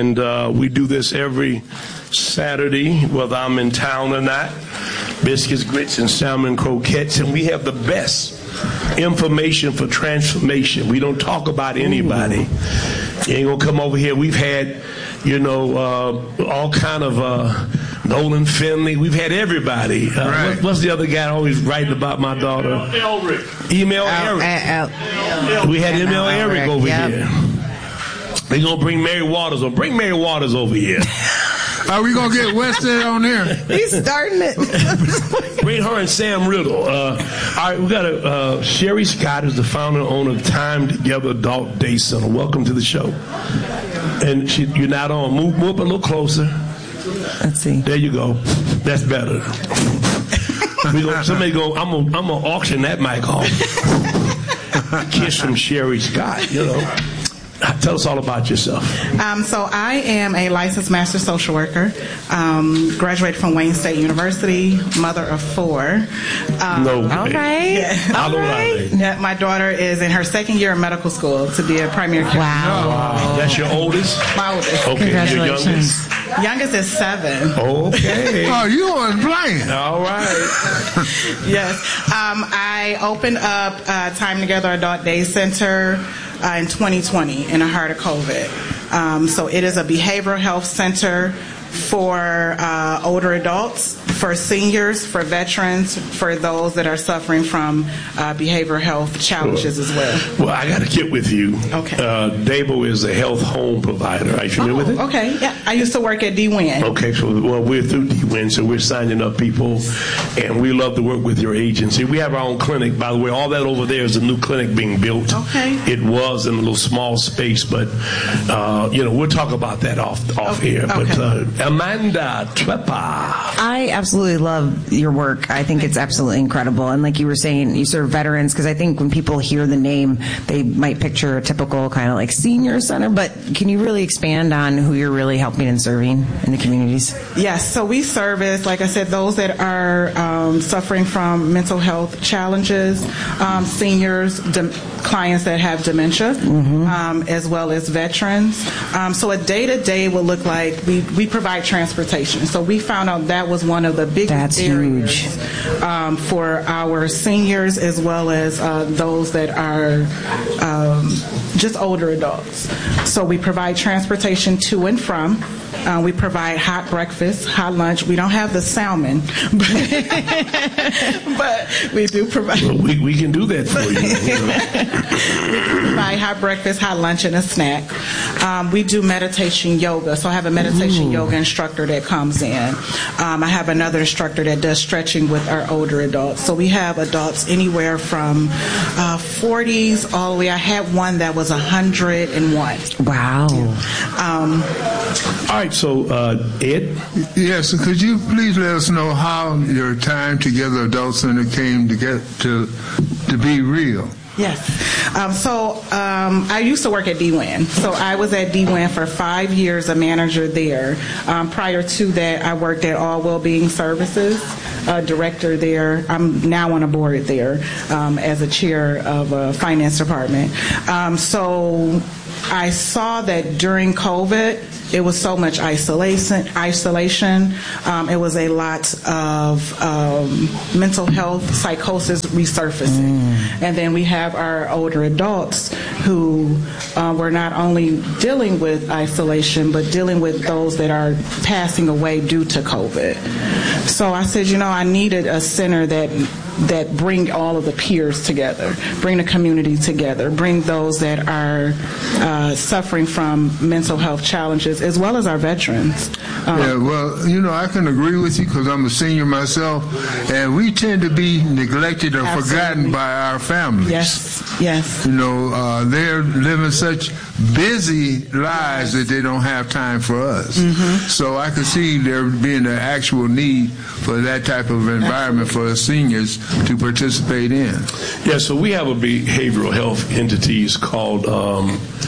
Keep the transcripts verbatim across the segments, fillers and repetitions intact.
and uh, we do this every Saturday, whether I'm in town or not. Biscuits, grits, and salmon croquettes, and we have the best information for transformation. We don't talk about anybody. You ain't gonna come over here. We've had, you know, uh, all kind of uh, Nolan Finley. We've had everybody. Uh, right. what, what's the other guy always writing about my daughter? Elric. Email El, Eric. El, El, we had Email Eric Eric, over yep. here. They gonna bring Mary Waters on. Bring Mary Waters over here. Are we gonna get Wested on there? He's starting it. Bring her and Sam Riddle. Uh, all right, we got a uh, Sherry Scott is the founder and owner of Time Together Adult Day Center. Welcome to the show. And she, you're not on. Move, move up a little closer. Let's see. There you go. That's better. we go, somebody go. I'm gonna I'm gonna auction that mic off. Kiss from Sherry Scott. You know. Tell us all about yourself. Um, so I am a licensed master social worker, um, graduated from Wayne State University, mother of four. Um, no way. All right. Yeah. How old are they? Yeah, my daughter is in her second year of medical school to be a primary care. Wow. Wow. That's your oldest? My oldest. Okay, your youngest? Youngest is seven. Okay. Oh, you weren't playing. All right. Yes. Um, I opened up uh, Time Together Adult Day Center uh, in twenty twenty in the heart of COVID. Um, so it is a behavioral health center for uh, older adults, for seniors, for veterans, for those that are suffering from uh, behavioral health challenges as well. Well, I got to get with you. Okay. Uh, Dabo is a health home provider. Are you familiar Oh, with it? okay. Yeah, I used to work at D W I N. Okay, so well, we're through D W I N, so we're signing up people, and we love to work with your agency. We have our own clinic, by the way. All that over there is a new clinic being built. Okay. It was in a little small space, but uh, you know we'll talk about that off off Okay. here. But Okay. uh, Amanda Treppa. I absolutely love your work. I think it's absolutely incredible. And like you were saying, you serve veterans, because I think when people hear the name, they might picture a typical kind of like senior center. But can you really expand on who you're really helping and serving in the communities? Yes, so we service, like I said, those that are um, suffering from mental health challenges, um, seniors, de- clients that have dementia, mm-hmm. um, as well as veterans. Um, so a day-to-day will look like we, we provide transportation. So we found out that was one of the biggest That's areas huge. Um, for our seniors as well as uh, those that are um, just older adults. So we provide transportation to and from. Uh, we provide hot breakfast, hot lunch. We don't have the salmon, but, but we do provide. Well, we, we can do that for you. We do provide hot breakfast, hot lunch, and a snack. Um, we do meditation yoga. So I have a meditation Ooh. yoga instructor that comes in. Um, I have another instructor that does stretching with our older adults. So we have adults anywhere from uh, forties all the way. I had one that was one hundred one. Wow. Um, All right, so uh, Ed? Yes, so could you please let us know how your Time Together Adult Center came to get to to be real? Yes. Um, so um, I used to work at D W I N. So I was at D W I N for five years, a manager there. Um, prior to that, I worked at All Wellbeing Services, a director there. I'm now on a board there um, as a chair of a finance department. Um, so I saw that during COVID, it was so much isolation. Isolation. Um, it was a lot of um, mental health, psychosis resurfacing, mm. and then we have our older adults who uh, were not only dealing with isolation, but dealing with those that are passing away due to COVID. So I said, you know, I needed a center that that bring all of the peers together, bring the community together, bring those that are uh, suffering from mental health challenges, as well as our veterans. Um, yeah, well, you know, I can agree with you because I'm a senior myself, and we tend to be neglected or absolutely. forgotten by our families. Yes, yes. You know, uh, they're living such busy lives that they don't have time for us. Mm-hmm. So I can see there being an actual need for that type of environment for us seniors to participate in. Yeah, so we have a behavioral health entity. It's called um,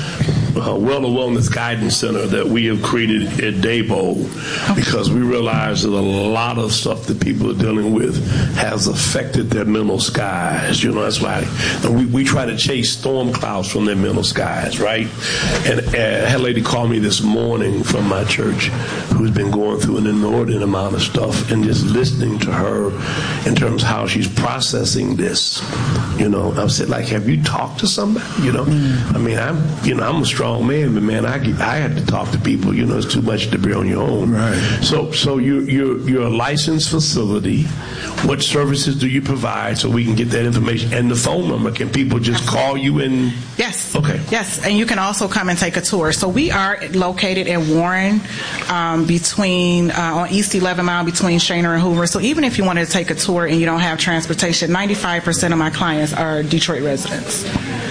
uh, Well and Wellness Guidance Center that we have created at Daybo, because we realize that a lot of stuff that people are dealing with has affected their mental skies. You know, that's why we, we try to chase storm clouds from their mental skies, right? And uh, I had a lady call me this morning from my church who's been going through an inordinate amount of stuff, and just listening to her in terms of how she's processing this. You know, I said, like, have you talked to somebody? You know, mm. I mean, I'm, you know, I'm a strong man, but man, I, I had to talk to people. You know, it's too much to be on your own. Right. So, so you you're you're a licensed facility. What services do you provide so we can get that information and the phone number? Can people just call you and? Yes. Okay. Yes, and you can also come and take a tour. So we are located in Warren, um, between uh, on East eleven Mile between Shaner and Hoover. So even if you wanted to take a tour and you don't have transportation, ninety-five percent of my clients are Detroit residents.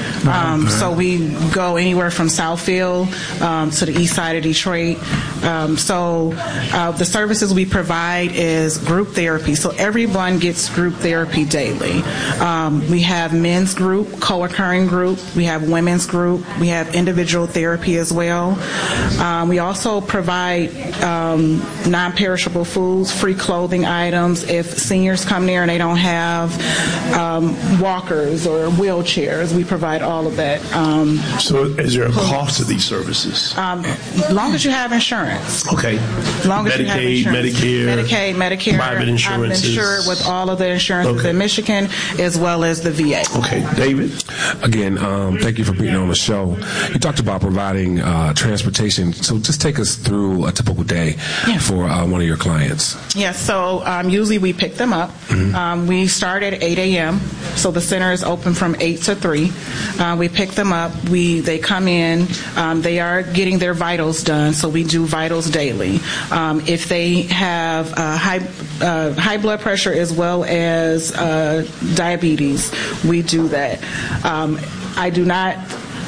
Um, so we go anywhere from Southfield um, to the east side of Detroit. Um, so uh, the services we provide is group therapy. So everyone gets group therapy daily. Um, we have men's group, co-occurring group. We have women's group. We have individual therapy as well. Um, we also provide um, non-perishable foods, free clothing items. If seniors come there and they don't have um, walkers or wheelchairs, we provide all of that. Um, so is there a cost to these services? Um, as long as you have insurance. Okay. As long as Medicaid, you have insurance. Medicare, Medicaid, Medicare. private insurances. I'm insured with all of the insurances Okay. in Michigan as well as the V A. Okay. David? Again, um, thank you for being on the show. You talked about providing uh, transportation. So just take us through a typical day Yeah. for uh, one of your clients. Yes, so um, usually we pick them up. Mm-hmm. Um, we start at eight a.m., so the center is open from eight to three. Uh, we pick them up. We They come in. Um, they are getting their vitals done, so we do vitals daily. Um, if they have uh, high, uh, high blood pressure as well as uh, diabetes, we do that. Um, I do not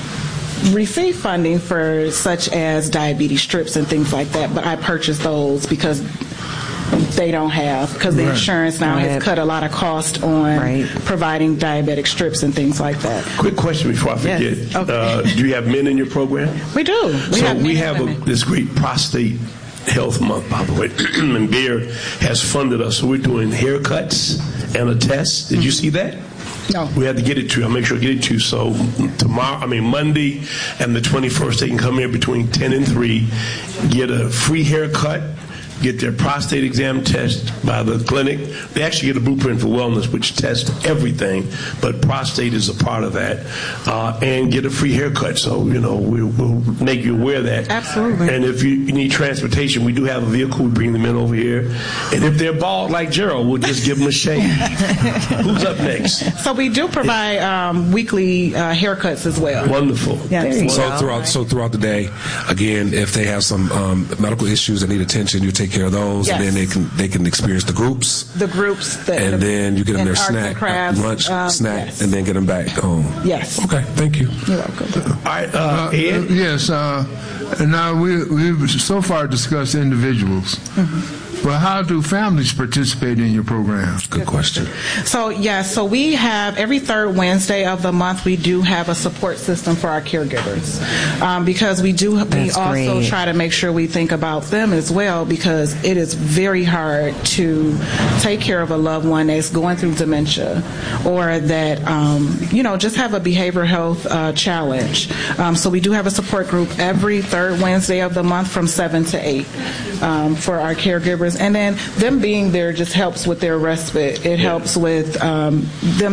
receive funding for such as diabetes strips and things like that, but I purchase those because they don't have, because the Right. insurance now Right. has cut a lot of cost on Right. providing diabetic strips and things like that. Quick question before I forget. Yes. Okay. Uh, do you have men in your program? We do. We so have we men have a, women. this great prostate health month, by the way, and Beard has funded us. So we're doing haircuts and a test. Did you see that? No. We had to get it to you. I'll make sure I get it to you. So tomorrow, I mean Monday and the twenty-first, they can come here between ten and three, get a free haircut, get their prostate exam test by the clinic. They actually get a blueprint for wellness, which tests everything, but prostate is a part of that, uh, and get a free haircut. So, you know, we, we'll make you aware of that. Absolutely. And if you need transportation, we do have a vehicle. We bring them in over here. And if they're bald like Gerald, we'll just give them a shave. Who's up next? So we do provide um, weekly uh, haircuts as well. Wonderful. Yeah. There you So go. throughout, so throughout the day, again, if they have some um, medical issues that need attention, you take care of those, Yes. and then they can they can experience the groups, The groups. The, and the, then you get them and their arts and snack, crafts, lunch, um, snack, yes. and then get them back home. Yes. Okay, thank you. You're welcome. All right, uh, Uh, Ed? yes. Uh, now we we've so far discussed individuals, but how do families participate in your program? Good question. So, yeah, so we have every third Wednesday of the month, we do have a support system for our caregivers. Um, because we do, we That's also great. try to make sure we think about them as well, because it is very hard to take care of a loved one that's going through dementia or that, um, you know, just have a behavioral health uh, challenge. Um, so we do have a support group every third Wednesday of the month from seven to eight um, for our caregivers. And then them being there just helps with their respite. It helps with um, them